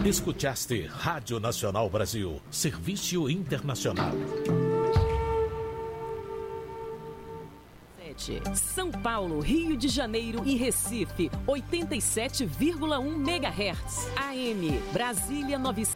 Escutaste Rádio Nacional Brasil, Serviço Internacional. São Paulo, Rio de Janeiro e Recife, 87,1 MHz. AM, Brasília 900.